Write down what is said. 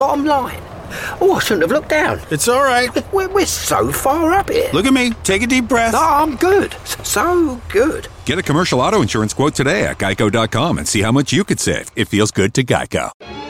Bottom line. Oh, I shouldn't have looked down. It's all right. We're so far up here. Look at me. Take a deep breath. No, I'm good. So good. Get a commercial auto insurance quote today at geico.com and see how much you could save. It feels good to Geico.